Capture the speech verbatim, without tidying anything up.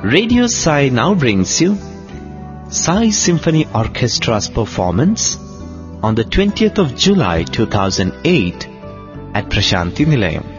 Radio Sai now brings you Sai Symphony Orchestra's performance on the twentieth of July two thousand eight at Prashanti Nilayam.